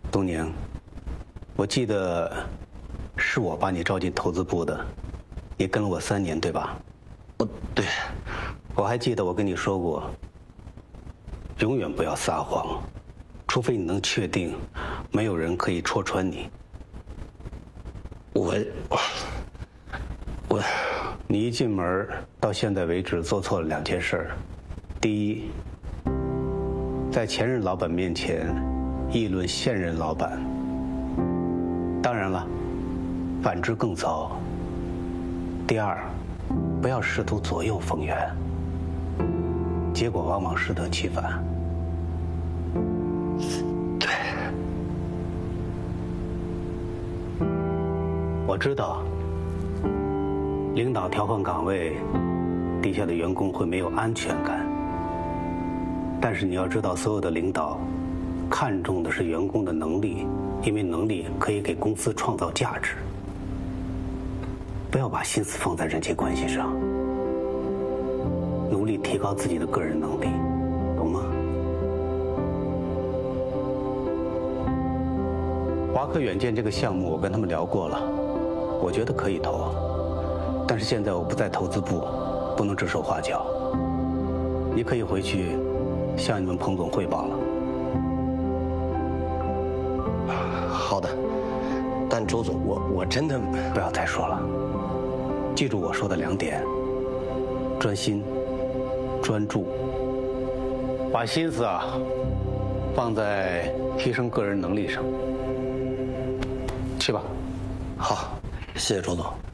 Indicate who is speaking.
Speaker 1: 东宁，我记得是我把你招进投资部的，你跟了我3年，对吧？
Speaker 2: 对。
Speaker 1: 我还记得我跟你说过，永远不要撒谎，除非你能确定没有人可以戳穿你。你一进门到现在为止做错了2件事。第一，在前任老板面前议论现任老板。当然了，反之更糟。第二，不要试图左右逢源，结果往往适得其反。
Speaker 2: 对，
Speaker 1: 我知道，领导调换岗位，底下的员工会没有安全感。但是你要知道，所有的领导看重的是员工的能力，因为能力可以给公司创造价值。不要把心思放在人际关系上，努力提高自己的个人能力，懂吗？华科远见这个项目，我跟他们聊过了，我觉得可以投，但是现在我不在投资部，不能指手画脚。你可以回去向你们彭总汇报了。
Speaker 2: 好的，但周总，我真的
Speaker 1: 不要再说了。记住我说的2点：专心、专注，把心思放在提升个人能力上。去吧。
Speaker 2: 好，谢谢周总。